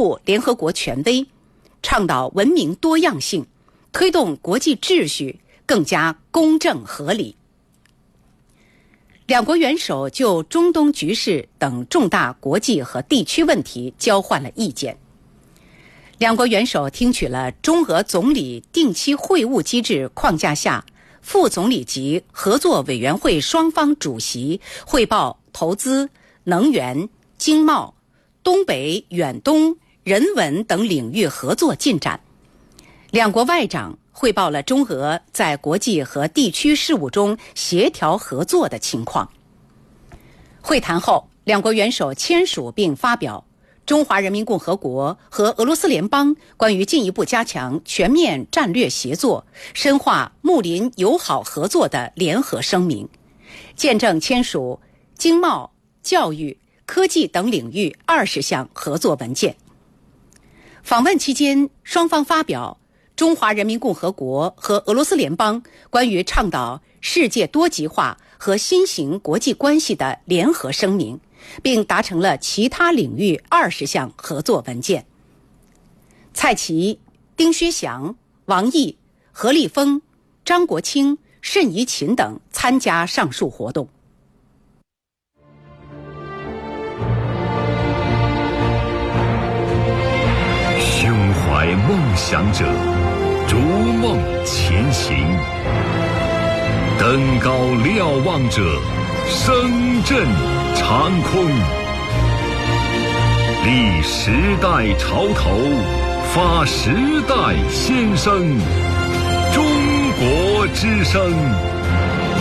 护联合国权威，倡导文明多样性，推动国际秩序更加公正合理。两国元首就中东局势等重大国际和地区问题交换了意见。两国元首听取了中俄总理定期会晤机制框架下副总理级合作委员会双方主席汇报投资、能源、经贸、东北、远东、人文等领域合作进展。两国外长汇报了中俄在国际和地区事务中协调合作的情况。会谈后，两国元首签署并发表中华人民共和国和俄罗斯联邦关于进一步加强全面战略协作、深化睦邻友好合作的联合声明，见证签署经贸、教育、科技等领域20项合作文件。访问期间，双方发表中华人民共和国和俄罗斯联邦关于倡导世界多极化和新型国际关系的联合声明，并达成了其他领域20项合作文件。蔡奇、丁薛祥、王毅、何立峰、张国清、谌贻琴等参加上述活动。 胸怀梦想者，逐梦前行；登高瞭望者，声震长空。立时代潮头，发时代先声。中国之声